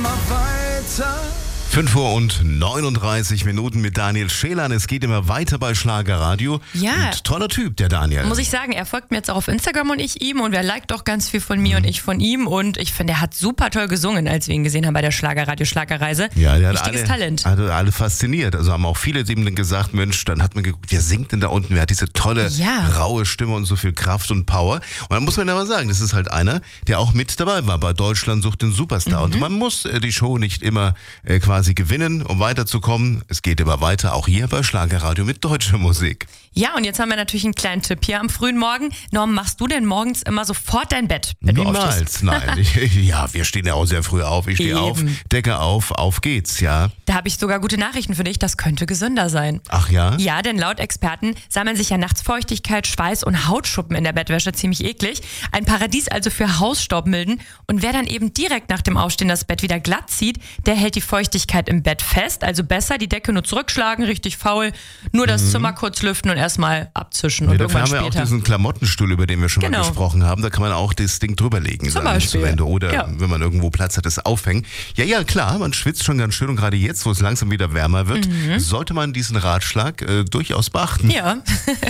immer weiter. 5:39 mit Daniel Schelan. Es geht immer weiter bei Schlagerradio. Ja. Und toller Typ, der Daniel. Muss ich sagen, er folgt mir jetzt auch auf Instagram und ich ihm und er liked auch ganz viel von mir und ich von ihm und ich finde, er hat super toll gesungen, als wir ihn gesehen haben bei der Schlagerradio-Schlagerreise. Ja, der Richtiges Talent. Hat alle fasziniert. Also haben auch viele eben dann gesagt, Mensch, dann hat man geguckt, wer singt denn da unten? Wer hat diese tolle, raue Stimme und so viel Kraft und Power? Und dann muss man aber sagen, das ist halt einer, der auch mit dabei war bei Deutschland sucht den Superstar. Und man muss die Show nicht immer quasi gewinnen, um weiterzukommen. Es geht immer weiter, auch hier bei Schlagerradio mit deutscher Musik. Ja, und jetzt haben wir natürlich einen kleinen Tipp hier am frühen Morgen. Norm, machst du denn morgens immer sofort dein Bett, wenn du aufstehst? Niemals, nein. Ja, wir stehen ja auch sehr früh auf. Ich stehe auf, Decke auf geht's, ja. Da habe ich sogar gute Nachrichten für dich, das könnte gesünder sein. Ach ja? Ja, denn laut Experten sammeln sich ja nachts Feuchtigkeit, Schweiß und Hautschuppen in der Bettwäsche, ziemlich eklig. Ein Paradies also für Hausstaubmilden. Und wer dann eben direkt nach dem Aufstehen das Bett wieder glatt zieht, der hält die Feuchtigkeit im Bett fest. Also besser die Decke nur zurückschlagen, richtig faul, nur das Zimmer kurz lüften und erstmal abzischen und dafür irgendwann haben wir später. auch diesen Klamottenstuhl, über den wir schon mal gesprochen haben. Da kann man auch das Ding drüber legen. Zum Beispiel. Oder wenn man irgendwo Platz hat, das aufhängen. Ja, klar, man schwitzt schon ganz schön und gerade jetzt, wo es langsam wieder wärmer wird, sollte man diesen Ratschlag durchaus beachten. Ja.